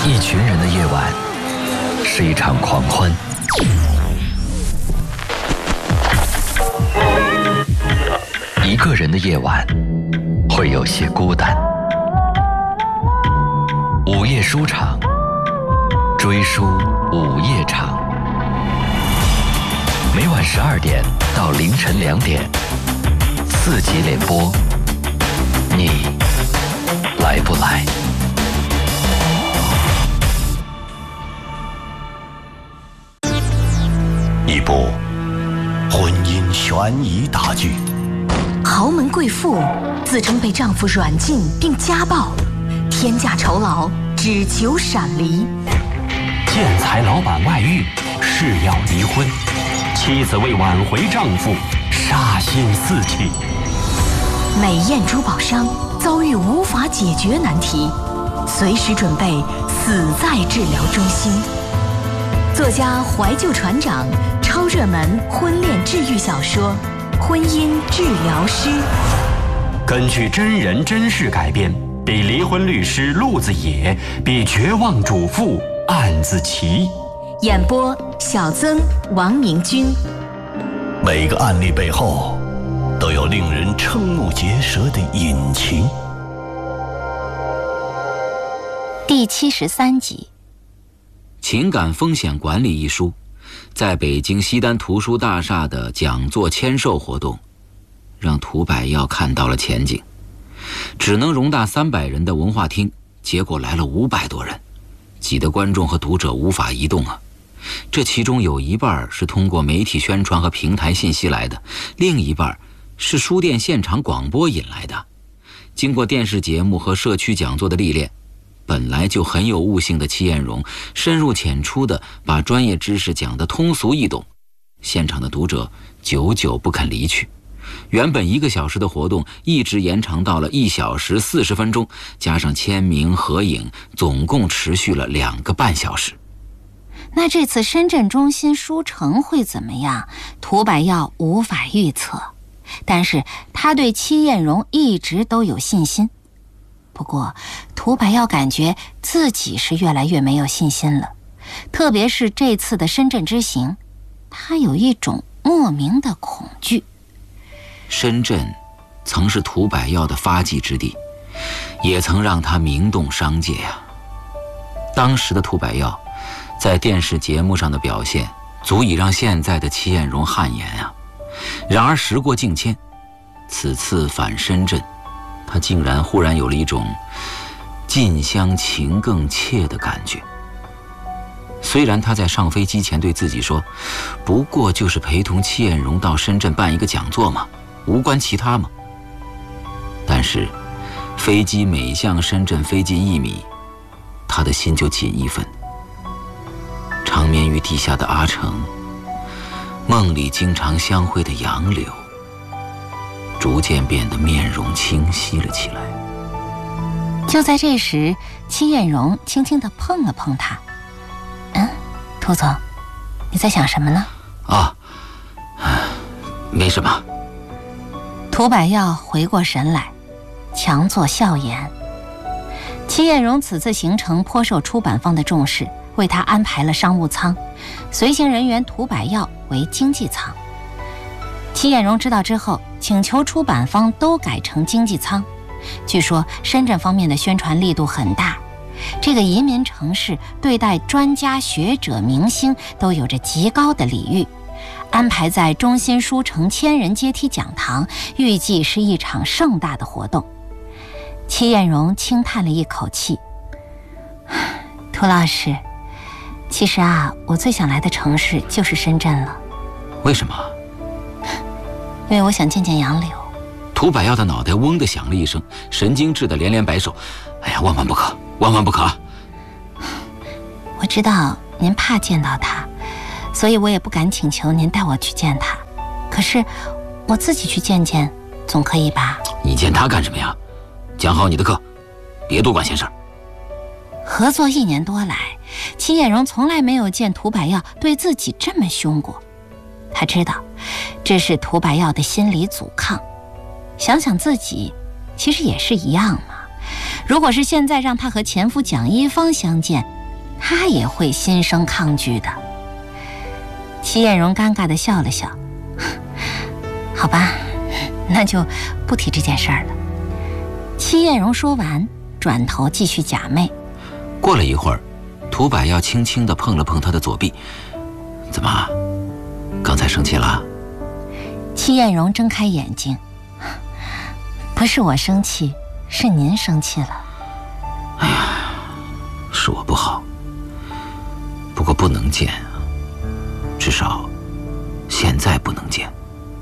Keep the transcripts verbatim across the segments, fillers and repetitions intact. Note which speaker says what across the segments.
Speaker 1: 一群人的夜晚是一场狂欢，一个人的夜晚会有些孤单。午夜书场，追书午夜场，每晚十二点到凌晨两点，四集连播，你来不来？
Speaker 2: 一部婚姻悬疑大剧，
Speaker 3: 豪门贵妇自称被丈夫软禁并家暴，天价酬劳只求闪离。
Speaker 4: 建材老板外遇，誓要离婚，妻子为挽回丈夫，杀心四起。
Speaker 3: 美艳珠宝商遭遇无法解决难题，随时准备死在治疗中心。作家怀旧船长超热门婚恋治愈小说《婚姻治疗师》，
Speaker 4: 根据真人真事改编，比离婚律师陆子野，比绝望主妇案子奇。
Speaker 3: 演播小曾、王明君。
Speaker 2: 每个案例背后都有令人瞠目结舌的隐情。
Speaker 5: 第七十三集，
Speaker 6: 情感风险管理一书，在北京西单图书大厦的讲座签售活动，让涂百耀看到了前景。只能容纳三百人的文化厅，结果来了五百多人，挤得观众和读者无法移动啊！这其中有一半是通过媒体宣传和平台信息来的，另一半是书店现场广播引来的。经过电视节目和社区讲座的历练，本来就很有悟性的戚艳荣，深入浅出地把专业知识讲得通俗易懂，现场的读者久久不肯离去。原本一个小时的活动一直延长到了一小时四十分钟，加上签名合影，总共持续了两个半小时。
Speaker 5: 那这次深圳中心书城会怎么样？涂百耀无法预测，但是他对戚艳荣一直都有信心。不过涂百耀感觉自己是越来越没有信心了，特别是这次的深圳之行，他有一种莫名的恐惧。
Speaker 6: 深圳曾是涂百耀的发迹之地，也曾让他名动商界呀、啊。当时的涂百耀在电视节目上的表现，足以让现在的戚艳荣汗颜啊。然而时过境迁，此次返深圳，他竟然忽然有了一种近乡情更怯的感觉。虽然他在上飞机前对自己说，不过就是陪同戚艳荣到深圳办一个讲座嘛，无关其他嘛。但是飞机每向深圳飞近一米，他的心就紧一分。长眠于地下的阿成，梦里经常相会的杨柳，逐渐变得面容清晰了起来。
Speaker 5: 就在这时，戚艳荣轻轻地碰了碰他。嗯，涂总，你在想什么呢？
Speaker 6: 啊，没什么。
Speaker 5: 涂百耀回过神来，强作笑颜。戚艳荣此次行程颇受出版方的重视，为他安排了商务舱，随行人员涂百耀为经济舱。戚艳荣知道之后，请求出版方都改成经济舱。据说深圳方面的宣传力度很大，这个移民城市对待专家学者明星都有着极高的礼遇。安排在中心书城千人阶梯讲堂，预计是一场盛大的活动。戚艳荣轻叹了一口气，涂老师，其实啊，我最想来的城市就是深圳了。
Speaker 6: 为什么？
Speaker 5: 因为我想见见杨柳。
Speaker 6: 涂百耀的脑袋嗡地响了一声，神经质的连连摆手，哎呀，万万不可，万万不可。
Speaker 5: 我知道您怕见到他，所以我也不敢请求您带我去见他。可是我自己去见见总可以吧？
Speaker 6: 你见他干什么呀？讲好你的课，别多管闲事。
Speaker 5: 合作一年多来，戚艳荣从来没有见涂百耀对自己这么凶过。他知道这是涂百耀的心理阻抗，想想自己其实也是一样嘛。如果是现在让他和前夫蒋一芳相见， 他也会心生抗拒的。戚艳荣尴尬地笑了笑，好吧，那就不提这件事儿了。戚艳荣说完，转头继续假寐。
Speaker 6: 过了一会儿，涂百耀轻轻地碰了碰他的左臂，怎么，刚才生气了？
Speaker 5: 戚艳荣睁开眼睛，不是我生气，是您生气了。
Speaker 6: 哎呀，是我不好，不过不能见，至少现在不能见。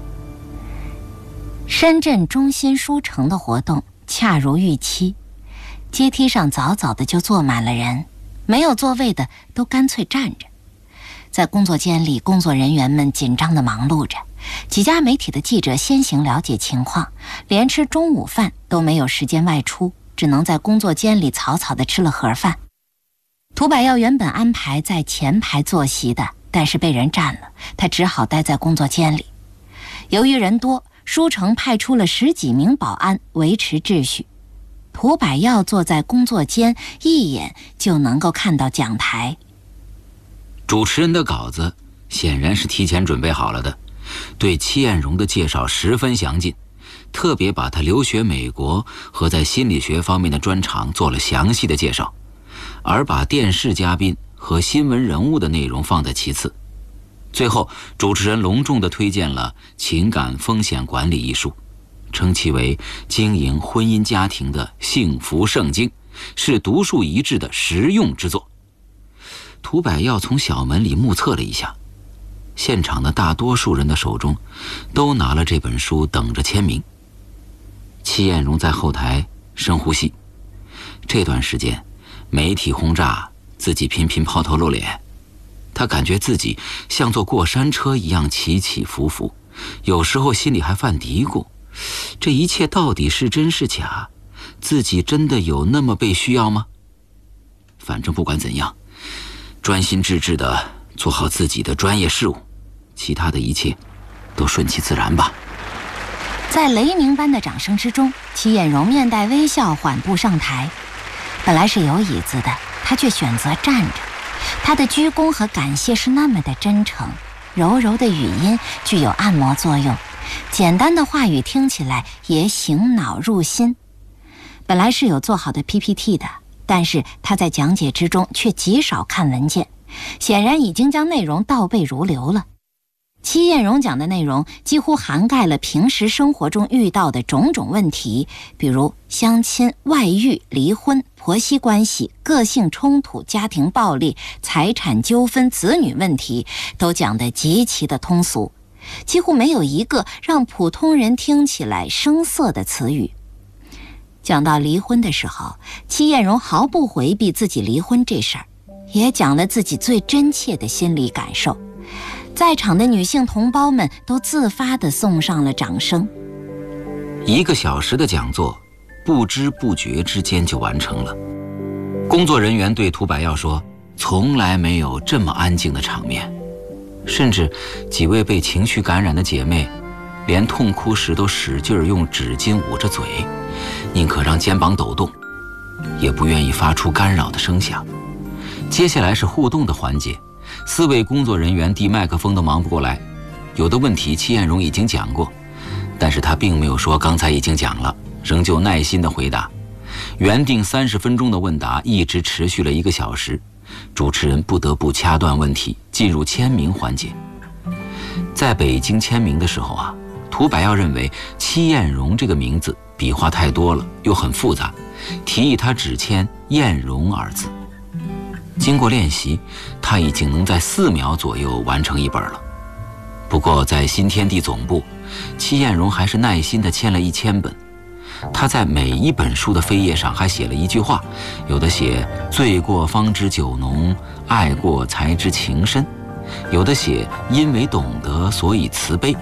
Speaker 5: 深圳中心书城的活动恰如预期，阶梯上早早的就坐满了人，没有座位的都干脆站着。在工作间里，工作人员们紧张地忙碌着，几家媒体的记者先行了解情况，连吃中午饭都没有时间外出，只能在工作间里草草地吃了盒饭。涂百耀原本安排在前排坐席的，但是被人占了，他只好待在工作间里。由于人多，书城派出了十几名保安维持秩序。涂百耀坐在工作间，一眼就能够看到讲台。
Speaker 6: 主持人的稿子显然是提前准备好了的，对戚艳荣的介绍十分详尽，特别把他留学美国和在心理学方面的专长做了详细的介绍，而把电视嘉宾和新闻人物的内容放在其次。最后，主持人隆重地推荐了《情感风险管理》一书，称其为经营婚姻家庭的幸福圣经，是独树一帜的实用之作。涂百耀从小门里目测了一下，现场的大多数人的手中都拿了这本书等着签名。戚艳荣在后台深呼吸，这段时间媒体轰炸，自己频频抛头露脸，他感觉自己像坐过山车一样起起伏伏，有时候心里还犯嘀咕，这一切到底是真是假？自己真的有那么被需要吗？反正不管怎样，专心致志地做好自己的专业事务，其他的一切都顺其自然吧。
Speaker 5: 在雷鸣般的掌声之中，戚艳荣面带微笑缓步上台。本来是有椅子的，他却选择站着。他的鞠躬和感谢是那么的真诚，柔柔的语音具有按摩作用，简单的话语听起来也醒脑入心。本来是有做好的 P P T 的，但是他在讲解之中却极少看文件，显然已经将内容倒背如流了。戚艳荣讲的内容几乎涵盖了平时生活中遇到的种种问题，比如相亲、外遇、离婚、婆媳关系、个性冲突、家庭暴力、财产纠纷、子女问题，都讲得极其的通俗，几乎没有一个让普通人听起来生涩的词语。讲到离婚的时候，戚艳荣毫不回避自己离婚这事儿，也讲了自己最真切的心理感受。在场的女性同胞们都自发地送上了掌声。
Speaker 6: 一个小时的讲座，不知不觉之间就完成了。工作人员对涂百耀说，从来没有这么安静的场面，甚至几位被情绪感染的姐妹，连痛哭时都使劲用纸巾捂着嘴，宁可让肩膀抖动，也不愿意发出干扰的声响。接下来是互动的环节，四位工作人员递麦克风都忙不过来，有的问题戚艳荣已经讲过，但是他并没有说刚才已经讲了，仍旧耐心地回答。原定三十分钟的问答一直持续了一个小时，主持人不得不掐断问题，进入签名环节。在北京签名的时候啊，涂百耀认为戚艳荣这个名字笔画太多了，又很复杂，提议他只签艳荣二字。经过练习，他已经能在四秒左右完成一本了。不过在新天地总部，戚艳荣还是耐心地签了一千本。他在每一本书的扉页上还写了一句话，有的写醉过方知酒浓，爱过才知情深，有的写因为懂得所以慈悲，